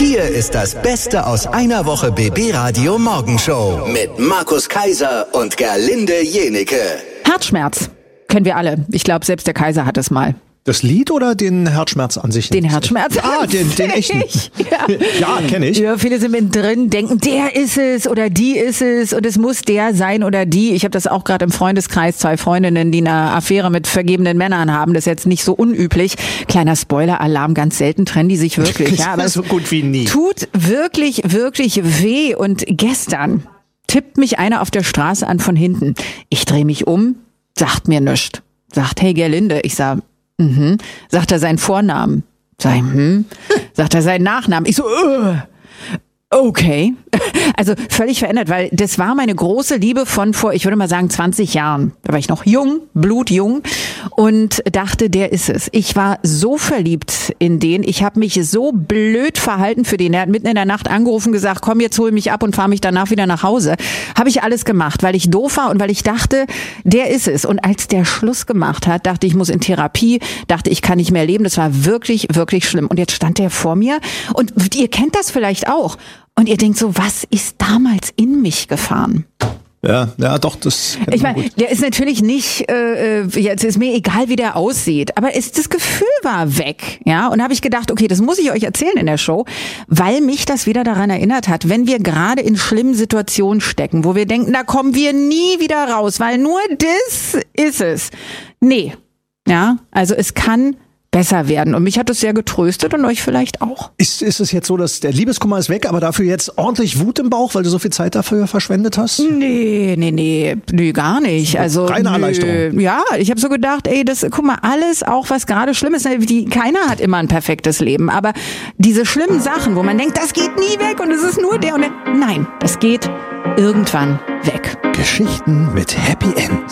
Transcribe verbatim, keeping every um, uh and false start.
Hier ist das Beste aus einer Woche B B Radio Morgenshow mit Markus Kaiser und Gerlinde Jenecke. Herzschmerz kennen wir alle. Ich glaube, selbst der Kaiser hat es mal. Das Lied oder den Herzschmerz an sich? Den Herzschmerz. Ah, den, den echten. Ja, ja kenne ich. Ja, viele sind mit drin, denken, der ist es oder die ist es und es muss der sein oder die. Ich habe das auch gerade im Freundeskreis, zwei Freundinnen, die eine Affäre mit vergebenen Männern haben. Das ist jetzt nicht so unüblich. Kleiner Spoiler-Alarm, ganz selten trennen die sich wirklich. Ja, aber so gut wie nie. Tut wirklich, wirklich weh. Und gestern tippt mich einer auf der Straße an von hinten. Ich drehe mich um, sagt mir nichts. Sagt, hey Gerlinde. Ich sag, Mhm. Sagt er seinen Vornamen? Sag ich, hm. Sagt er seinen Nachnamen? Ich so, uh. Okay. Also völlig verändert, weil das war meine große Liebe von vor, ich würde mal sagen, zwanzig Jahren. Da war ich noch jung, blutjung und dachte, der ist es. Ich war so verliebt in den. Ich habe mich so blöd verhalten für den. Er hat mitten in der Nacht angerufen, gesagt, komm, jetzt hol mich ab und fahr mich danach wieder nach Hause. Habe ich alles gemacht, weil ich doof war und weil ich dachte, der ist es. Und als der Schluss gemacht hat, dachte ich, ich muss in Therapie, dachte ich, kann nicht mehr leben. Das war wirklich, wirklich schlimm. Und jetzt stand der vor mir und ihr kennt das vielleicht auch. Und ihr denkt so, was ist damals in mich gefahren? Ja, ja, doch, das. Ich meine, der ist natürlich nicht, äh, jetzt ist mir egal, wie der aussieht, aber es, das Gefühl war weg, ja. Und da habe ich gedacht, okay, das muss ich euch erzählen in der Show, weil mich das wieder daran erinnert hat, wenn wir gerade in schlimmen Situationen stecken, wo wir denken, da kommen wir nie wieder raus, weil nur das ist es. Nee, ja, also es kann besser werden. Und mich hat das sehr getröstet und euch vielleicht auch. Ist, ist es jetzt so, dass der Liebeskummer ist weg, aber dafür jetzt ordentlich Wut im Bauch, weil du so viel Zeit dafür verschwendet hast? Nee, nee, nee, nee, gar nicht. Also reine nö. Erleichterung. Ja, ich habe so gedacht, ey, das, guck mal, alles, auch was gerade schlimm ist, die, keiner hat immer ein perfektes Leben, aber diese schlimmen Sachen, wo man denkt, das geht nie weg und es ist nur der und der, nein, das geht irgendwann weg. Geschichten mit Happy End.